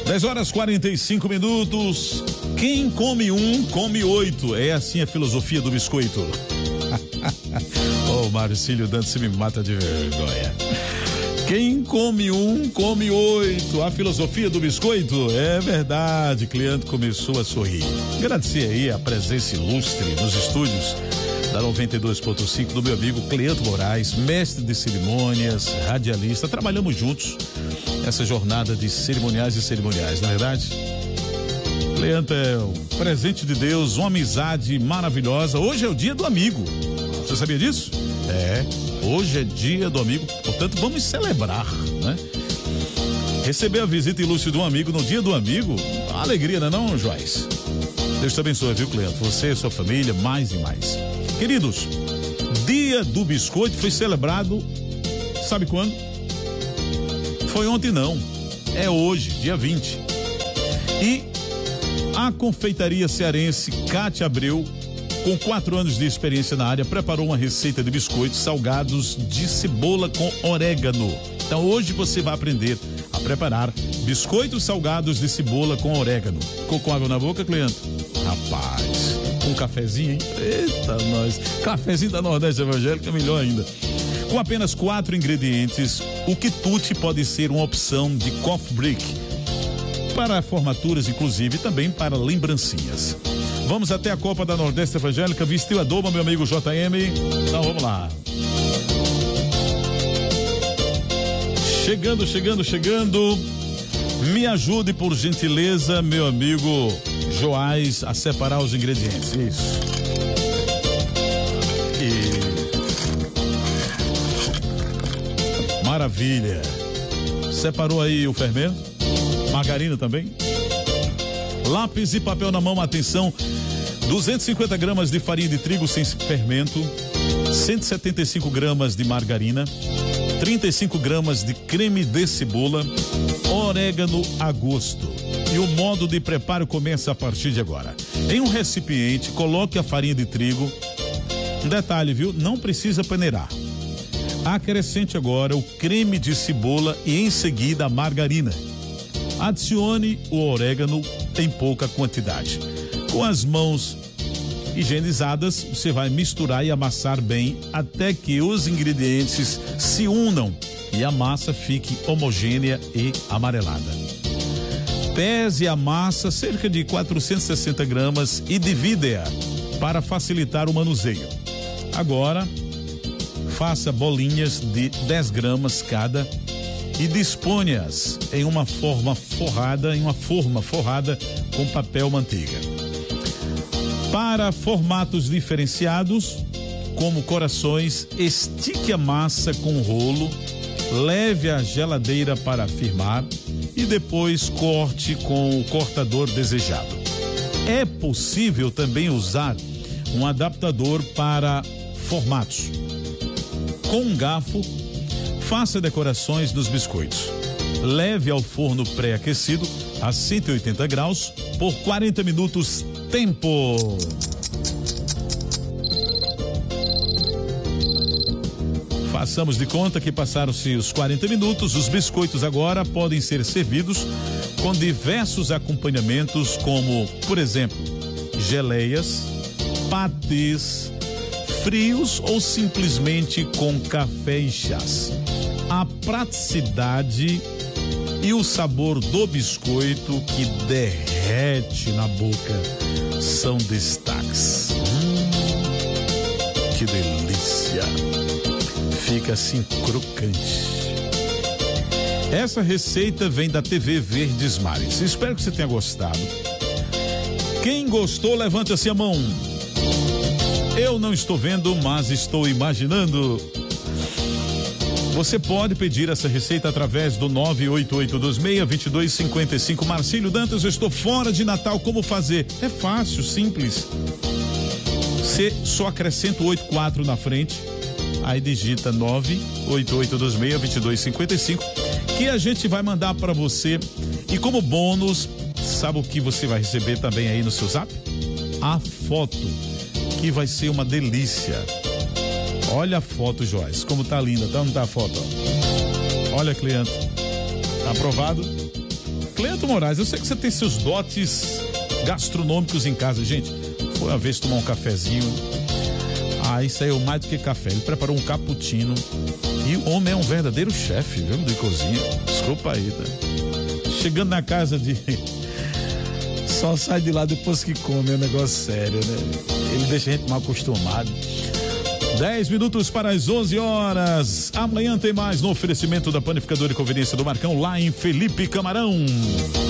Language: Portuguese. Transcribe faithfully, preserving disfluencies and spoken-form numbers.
dez horas e quarenta e cinco minutos. Quem come um, come oito. É assim a filosofia do biscoito. Ô, oh, Marcílio Dantas, você me mata de vergonha. Quem come um, come oito. A filosofia do biscoito? É verdade. Cleanto começou a sorrir. Agradecer aí a presença ilustre nos estúdios da noventa e dois ponto cinco do meu amigo Cleanto Moraes, mestre de cerimônias, radialista. Trabalhamos juntos essa jornada de cerimoniais e cerimoniais, não é verdade? Cleanto é um presente de Deus, uma amizade maravilhosa. Hoje é o dia do amigo. Você sabia disso? É, hoje é dia do amigo, portanto vamos celebrar, né? Receber a visita ilustre de um amigo no dia do amigo, uma alegria, não é não, Joás? Deus te abençoe, viu, Cleanto? Você e sua família, mais e mais. Queridos, dia do biscoito foi celebrado, sabe quando? Foi ontem não, é hoje, dia vinte. E a confeitaria cearense Cátia Abreu, com quatro anos de experiência na área, preparou uma receita de biscoitos salgados de cebola com orégano. Então hoje você vai aprender a preparar biscoitos salgados de cebola com orégano. Ficou com água na boca, Cleanto? Rapaz, um cafezinho, hein? Eita, nós. Cafezinho da Nordeste Evangélica, melhor ainda. Com apenas quatro ingredientes, o quitute pode ser uma opção de coffee break para formaturas, inclusive, também para lembrancinhas. Vamos até a Copa da Nordeste Evangélica, vestiu a doma, meu amigo J M. Então vamos lá. Chegando, chegando, chegando. Me ajude, por gentileza, meu amigo Joás, a separar os ingredientes. Isso. E... Maravilha. Separou aí o fermento? Margarina também? Lápis e papel na mão, atenção. duzentos e cinquenta gramas de farinha de trigo sem fermento, cento e setenta e cinco gramas de margarina, trinta e cinco gramas de creme de cebola, orégano a gosto. E o modo de preparo começa a partir de agora. Em um recipiente, coloque a farinha de trigo. Um detalhe, viu? Não precisa peneirar. Acrescente agora o creme de cebola e em seguida a margarina. Adicione o orégano em pouca quantidade. Com as mãos higienizadas, você vai misturar e amassar bem até que os ingredientes se unam e a massa fique homogênea e amarelada. Pese a massa cerca de quatrocentos e sessenta gramas e divida-a para facilitar o manuseio. Agora, faça bolinhas de dez gramas cada e disponha-as em uma forma forrada, em uma forma forrada com papel manteiga. Para formatos diferenciados, como corações, estique a massa com rolo, leve à geladeira para firmar e depois corte com o cortador desejado. É possível também usar um adaptador para formatos. Com um garfo, faça decorações dos biscoitos. Leve ao forno pré-aquecido a cento e oitenta graus por quarenta minutos. Tempo. Façamos de conta que passaram-se os quarenta minutos. Os biscoitos agora podem ser servidos com diversos acompanhamentos, como, por exemplo, geleias, patês, frios ou simplesmente com café e chás. A praticidade e o sabor do biscoito que derrete na boca são destaques. Hum, que delícia! Fica assim crocante. Essa receita vem da T V Verdes Mares. Espero que você tenha gostado. Quem gostou, levanta-se a mão. Eu não estou vendo, mas estou imaginando. Você pode pedir essa receita através do nove oito oito dois seis, dois dois cinco cinco. Marcílio Dantas, eu estou fora de Natal, como fazer? É fácil, simples. Você só acrescenta o oitenta e quatro na frente, aí digita nove oito oito dois seis, dois dois cinco cinco, que a gente vai mandar para você. E como bônus, sabe o que você vai receber também aí no seu zap? A foto, que vai ser uma delícia. Olha a foto, Joyce, como tá linda, tá? Não tá a foto, ó. Olha, cliente, tá aprovado? Cleto Moraes, eu sei que você tem seus dotes gastronômicos em casa, gente. Foi uma vez tomar um cafezinho, aí saiu mais do que café. Ele preparou um cappuccino e o homem é um verdadeiro chefe, viu, de cozinha. Desculpa aí, tá? Chegando na casa de... Só sai de lá depois que come, é um negócio sério, né? Ele deixa a gente mal acostumado. dez minutos para as onze horas. Amanhã tem mais no oferecimento da Panificadora e Conveniência do Marcão, lá em Felipe Camarão.